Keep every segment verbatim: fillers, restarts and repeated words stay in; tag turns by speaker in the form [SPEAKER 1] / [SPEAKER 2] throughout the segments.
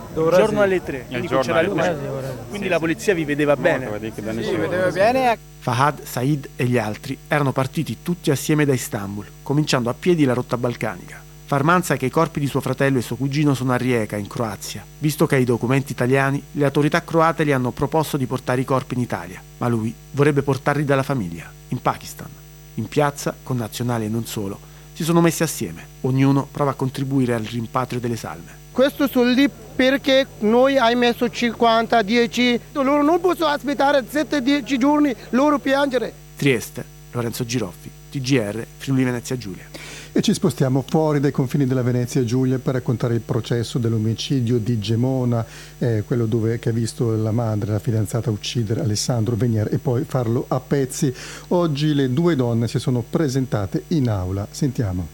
[SPEAKER 1] Il giorno alle tre, quindi qui c'era luce. Quindi
[SPEAKER 2] sì,
[SPEAKER 1] la polizia vi vedeva bene.
[SPEAKER 3] Sì, vedeva bene.
[SPEAKER 4] Fahad, Said e gli altri erano partiti tutti assieme da Istanbul, cominciando a piedi la rotta balcanica. Farman sa che i corpi di suo fratello e suo cugino sono a Rijeka, in Croazia. Visto che ha i documenti italiani, le autorità croate gli hanno proposto di portare i corpi in Italia, ma lui vorrebbe portarli dalla famiglia, in Pakistan. In piazza, con nazionali e non solo, si sono messi assieme. Ognuno prova a contribuire al rimpatrio delle salme.
[SPEAKER 3] Questo sono lì perché noi hai messo cinquanta, dieci, loro non possono aspettare sette dieci giorni, loro piangere.
[SPEAKER 4] Trieste, Lorenzo Giroffi, T G R, Friuli Venezia Giulia.
[SPEAKER 5] E ci spostiamo fuori dai confini della Venezia Giulia per raccontare il processo dell'omicidio di Gemona, eh, quello dove, che ha visto la madre, la fidanzata, uccidere Alessandro Venier e poi farlo a pezzi. Oggi le due donne si sono presentate in aula. Sentiamo.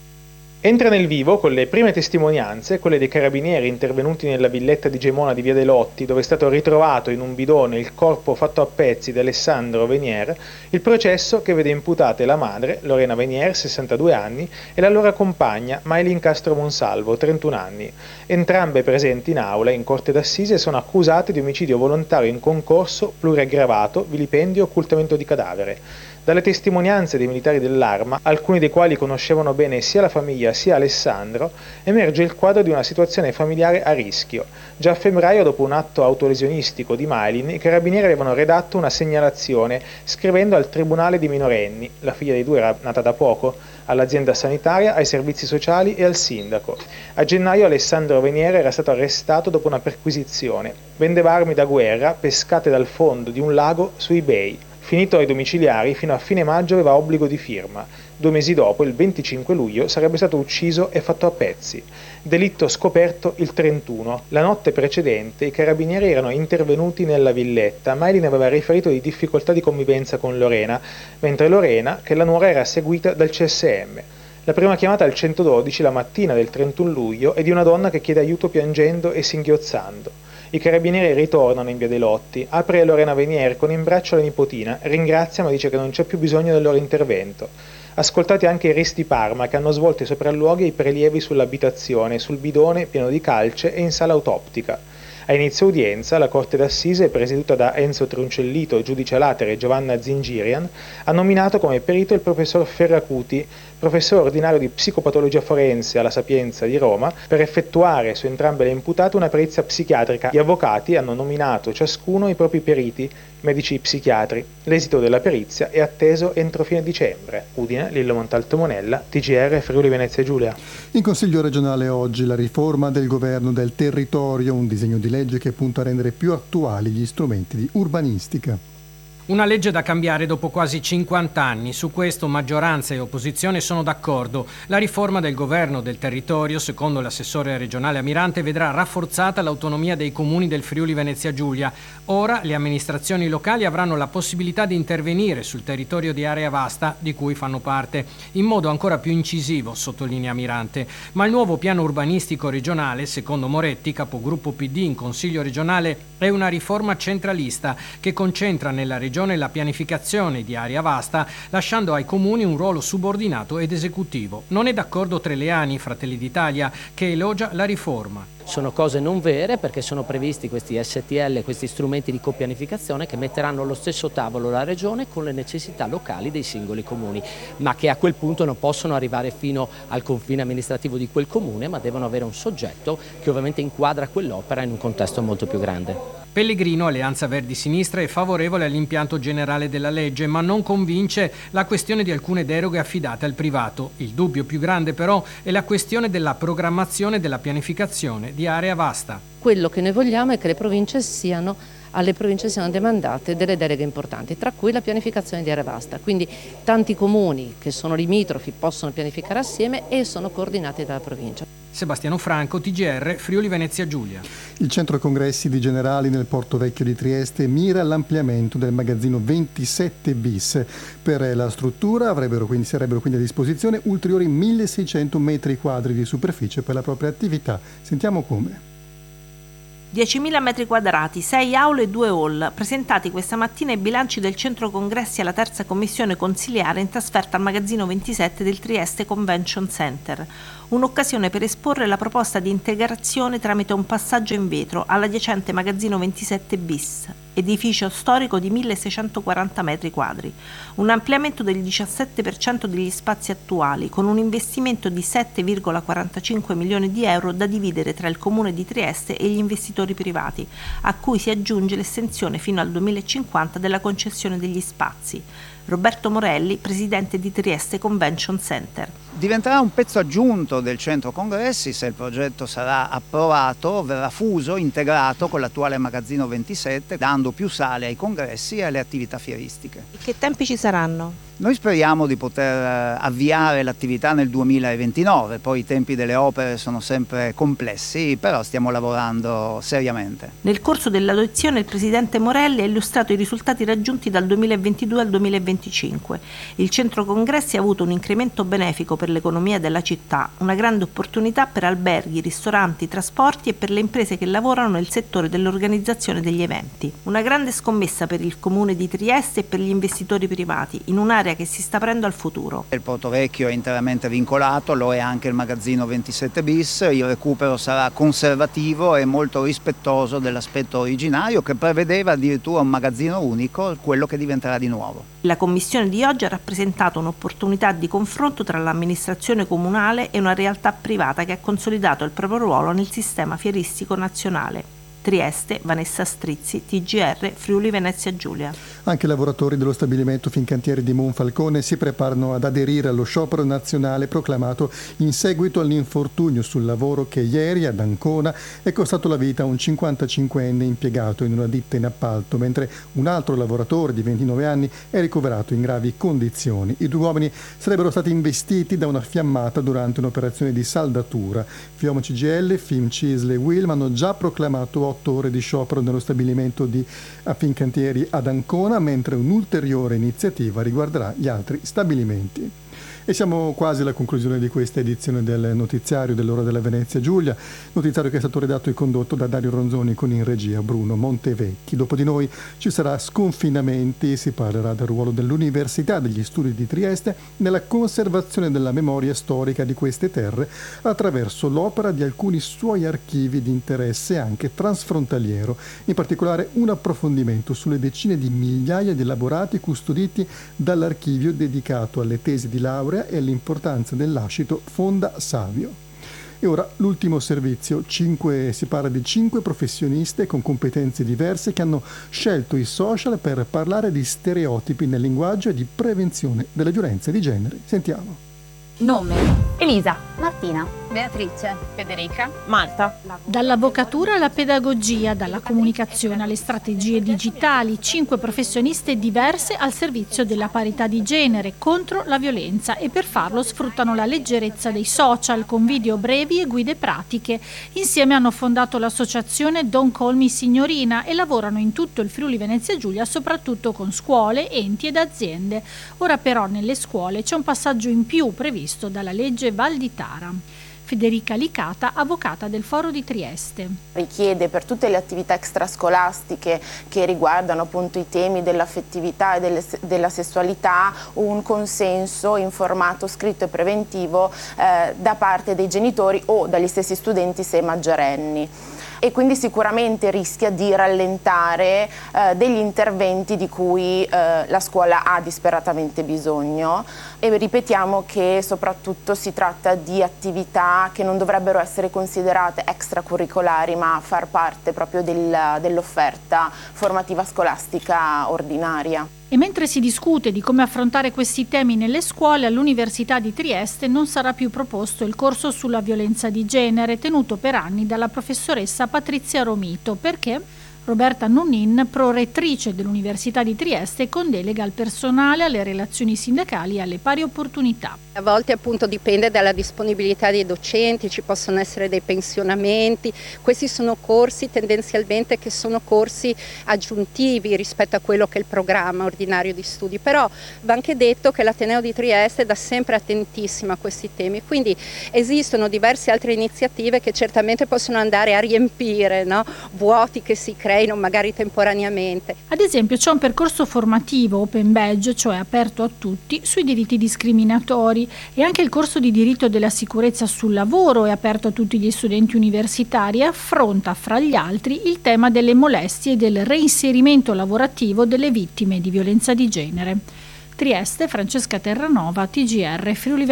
[SPEAKER 6] Entra nel vivo con le prime testimonianze, quelle dei carabinieri intervenuti nella villetta di Gemona di Via dei Lotti, dove è stato ritrovato in un bidone il corpo fatto a pezzi di Alessandro Venier, il processo che vede imputate la madre, Lorena Venier, sessantadue anni, e la loro compagna, Maylin Castro Monsalvo, trentuno anni. Entrambe presenti in aula in corte d'assise sono accusate di omicidio volontario in concorso, pluriaggravato, vilipendio e occultamento di cadavere. Dalle testimonianze dei militari dell'Arma, alcuni dei quali conoscevano bene sia la famiglia sia Alessandro, emerge il quadro di una situazione familiare a rischio. Già a febbraio, dopo un atto autolesionistico di Maylin, i carabinieri avevano redatto una segnalazione scrivendo al tribunale di minorenni, la figlia dei due era nata da poco, all'azienda sanitaria, ai servizi sociali e al sindaco. A gennaio Alessandro Venier era stato arrestato dopo una perquisizione. Vendeva armi da guerra pescate dal fondo di un lago su eBay. Finito ai domiciliari, fino a fine maggio aveva obbligo di firma. Due mesi dopo, il venticinque luglio, sarebbe stato ucciso e fatto a pezzi. Delitto scoperto il trentuno. La notte precedente i carabinieri erano intervenuti nella villetta. Maylin aveva riferito di difficoltà di convivenza con Lorena, mentre Lorena, che la nuora, era seguita dal C S M. La prima chiamata al centododici la mattina del trentuno luglio è di una donna che chiede aiuto piangendo e singhiozzando. I carabinieri ritornano in Via dei Lotti, apre Lorena Venier con in braccio la nipotina, ringrazia ma dice che non c'è più bisogno del loro intervento. Ascoltati anche i resti Parma che hanno svolto i sopralluoghi e i prelievi sull'abitazione, sul bidone pieno di calce e in sala autoptica. A inizio udienza la Corte d'Assise, presieduta da Enzo Truncellito, giudice latere e Giovanna Zingirian, ha nominato come perito il professor Ferracuti, professore ordinario di psicopatologia forense alla Sapienza di Roma, per effettuare su entrambe le imputate una perizia psichiatrica. Gli avvocati hanno nominato ciascuno i propri periti, medici psichiatri. L'esito della perizia è atteso entro fine dicembre. Udine, Lillo Montalto Monella, T G R, Friuli Venezia Giulia.
[SPEAKER 5] In Consiglio regionale oggi la riforma del governo del territorio, un disegno di legge che punta a rendere più attuali gli strumenti di urbanistica.
[SPEAKER 7] Una legge da cambiare dopo quasi cinquanta anni. Su questo maggioranza e opposizione sono d'accordo. La riforma del governo del territorio, secondo l'assessore regionale Amirante, vedrà rafforzata l'autonomia dei comuni del Friuli Venezia Giulia. Ora le amministrazioni locali avranno la possibilità di intervenire sul territorio di area vasta di cui fanno parte, in modo ancora più incisivo, sottolinea Amirante. Ma il nuovo piano urbanistico regionale, secondo Moretti, capogruppo P D in Consiglio regionale, è una riforma centralista che concentra nella regione la pianificazione di area vasta, lasciando ai comuni un ruolo subordinato ed esecutivo. Non è d'accordo Treleani, Fratelli d'Italia, che elogia la riforma.
[SPEAKER 8] Sono cose non vere perché sono previsti questi S T L, questi strumenti di copianificazione che metteranno allo stesso tavolo la regione con le necessità locali dei singoli comuni, ma che a quel punto non possono arrivare fino al confine amministrativo di quel comune, ma devono avere un soggetto che ovviamente inquadra quell'opera in un contesto molto più grande.
[SPEAKER 7] Pellegrino, Alleanza Verdi Sinistra, è favorevole all'impianto generale della legge, ma non convince la questione di alcune deroghe affidate al privato. Il dubbio più grande però è la questione della programmazione della pianificazione di area vasta.
[SPEAKER 9] Quello che noi vogliamo è che le province siano alle province siano demandate delle deleghe importanti, tra cui la pianificazione di area vasta. Quindi tanti comuni che sono limitrofi possono pianificare assieme e sono coordinati dalla provincia.
[SPEAKER 7] Sebastiano Franco, T G R, Friuli Venezia Giulia.
[SPEAKER 5] Il centro congressi di Generali nel Porto Vecchio di Trieste mira all'ampliamento del magazzino ventisette bis. Per la struttura avrebbero quindi, sarebbero quindi a disposizione ulteriori milleseicento metri quadri di superficie per la propria attività. Sentiamo come.
[SPEAKER 2] diecimila metri quadrati, sei aule e due hall, presentati questa mattina i bilanci del centro congressi alla terza commissione consiliare in trasferta al magazzino ventisette del Trieste Convention Center. Un'occasione per esporre la proposta di integrazione tramite un passaggio in vetro all'adiacente magazzino ventisette bis, edificio storico di milleseicentoquaranta metri quadri. Un ampliamento del diciassette per cento degli spazi attuali, con un investimento di sette virgola quarantacinque milioni di euro da dividere tra il Comune di Trieste e gli investitori privati, a cui si aggiunge l'estensione fino al duemilacinquanta della concessione degli spazi. Roberto Morelli, presidente di Trieste Convention Center.
[SPEAKER 10] Diventerà un pezzo aggiunto del centro congressi, se il progetto sarà approvato, verrà fuso, integrato con l'attuale magazzino ventisette, dando più sale ai congressi e alle attività fieristiche.
[SPEAKER 2] Che tempi ci saranno?
[SPEAKER 10] Noi speriamo di poter avviare l'attività nel duemilaventinove, poi i tempi delle opere sono sempre complessi, però stiamo lavorando seriamente.
[SPEAKER 2] Nel corso dell'audizione il presidente Morelli ha illustrato i risultati raggiunti dal duemilaventidue al duemilaventicinque. Il centro congressi ha avuto un incremento benefico per l'economia della città, una grande opportunità per alberghi, ristoranti, trasporti e per le imprese che lavorano nel settore dell'organizzazione degli eventi. Una grande scommessa per il comune di Trieste e per gli investitori privati, in un'area che si sta aprendo al futuro.
[SPEAKER 10] Il Porto Vecchio è interamente vincolato, lo è anche il magazzino ventisette bis, il recupero sarà conservativo e molto rispettoso dell'aspetto originario che prevedeva addirittura un magazzino unico, quello che diventerà di nuovo.
[SPEAKER 2] La commissione di oggi ha rappresentato un'opportunità di confronto tra l'amministrazione comunale e una realtà privata che ha consolidato il proprio ruolo nel sistema fieristico nazionale. Trieste, Vanessa Strizzi, T G R, Friuli Venezia Giulia.
[SPEAKER 5] Anche i lavoratori dello stabilimento Fincantieri di Monfalcone si preparano ad aderire allo sciopero nazionale proclamato in seguito all'infortunio sul lavoro che ieri ad Ancona è costato la vita a un cinquantacinquenne impiegato in una ditta in appalto, mentre un altro lavoratore di ventinove anni è ricoverato in gravi condizioni. I due uomini sarebbero stati investiti da una fiammata durante un'operazione di saldatura. Fiumma C G I L, Film Cisle e Wilm hanno già proclamato otto ore di sciopero nello stabilimento di Fincantieri ad Ancona, mentre un'ulteriore iniziativa riguarderà gli altri stabilimenti. E siamo quasi alla conclusione di questa edizione del notiziario dell'Ora della Venezia Giulia, notiziario che è stato redatto e condotto da Dario Ronzoni con in regia Bruno Montevecchi. Dopo di noi ci sarà Sconfinamenti, si parlerà del ruolo dell'Università degli Studi di Trieste nella conservazione della memoria storica di queste terre attraverso l'opera di alcuni suoi archivi di interesse anche transfrontaliero, in particolare un approfondimento sulle decine di migliaia di elaborati custoditi dall'archivio dedicato alle tesi di laurea e all'importanza del lascito Fonda Savio. E ora l'ultimo servizio, cinque, si parla di cinque professioniste con competenze diverse che hanno scelto i social per parlare di stereotipi nel linguaggio e di prevenzione delle violenze di genere. Sentiamo.
[SPEAKER 11] Nome:
[SPEAKER 12] Elisa,
[SPEAKER 11] Martina,
[SPEAKER 12] Beatrice,
[SPEAKER 11] Federica,
[SPEAKER 12] Marta.
[SPEAKER 11] Dall'avvocatura alla pedagogia, dalla comunicazione alle strategie digitali, cinque professioniste diverse al servizio della parità di genere, contro la violenza, e per farlo sfruttano la leggerezza dei social con video brevi e guide pratiche. Insieme hanno fondato l'associazione Don't Call Me Signorina e lavorano in tutto il Friuli Venezia Giulia, soprattutto con scuole, enti ed aziende. Ora però nelle scuole c'è un passaggio in più previsto dalla legge Valditara. Federica Licata, avvocata del Foro di Trieste.
[SPEAKER 13] Richiede per tutte le attività extrascolastiche che riguardano appunto i temi dell'affettività e delle, della sessualità un consenso informato, scritto e preventivo eh, da parte dei genitori o dagli stessi studenti se maggiorenni. E quindi sicuramente rischia di rallentare eh, degli interventi di cui eh, la scuola ha disperatamente bisogno, e ripetiamo che soprattutto si tratta di attività che non dovrebbero essere considerate extracurricolari ma far parte proprio del, dell'offerta formativa scolastica ordinaria.
[SPEAKER 11] E mentre si discute di come affrontare questi temi nelle scuole, all'Università di Trieste non sarà più proposto il corso sulla violenza di genere tenuto per anni dalla professoressa Patrizia Romito. Perché? Roberta Nunnin, prorettrice dell'Università di Trieste con delega al personale, alle relazioni sindacali e alle pari opportunità.
[SPEAKER 12] A volte appunto dipende dalla disponibilità dei docenti, ci possono essere dei pensionamenti, questi sono corsi tendenzialmente che sono corsi aggiuntivi rispetto a quello che è il programma ordinario di studi, però va anche detto che l'Ateneo di Trieste è da sempre attentissimo a questi temi, quindi esistono diverse altre iniziative che certamente possono andare a riempire, no, vuoti che si creino magari temporaneamente.
[SPEAKER 11] Ad esempio c'è un percorso formativo open badge, cioè aperto a tutti, sui diritti discriminatori, e anche il corso di diritto della sicurezza sul lavoro è aperto a tutti gli studenti universitari e affronta fra gli altri il tema delle molestie e del reinserimento lavorativo delle vittime di violenza di genere. Trieste, Francesca Terranova, T G R Friuli.